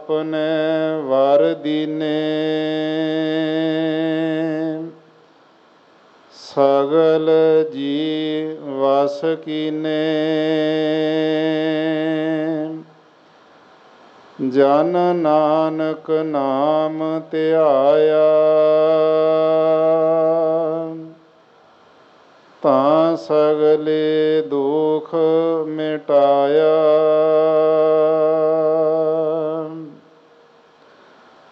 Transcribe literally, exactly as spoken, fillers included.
ਆਪਨੇ ਵਰ ਦੀਨੇ। ਸਗਲ ਜੀ ਵਸ ਕੀਨੇ। ਜਨ ਨਾਨਕ ਨਾਮ ਧਿਆਇਆ। ਤਾਂ ਸਗਲੇ ਦੁਖ ਮਿਟਾਇਆ।